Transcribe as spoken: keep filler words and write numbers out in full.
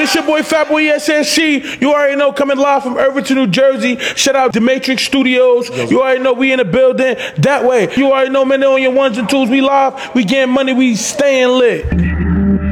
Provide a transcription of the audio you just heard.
This your boy Fatboy S S C. You already know, coming live from Irvington, New Jersey. Shout out to Matrix Studios. You already know we in the building. That way. You already know, man, on your ones and twos. We live. We getting money. We staying lit.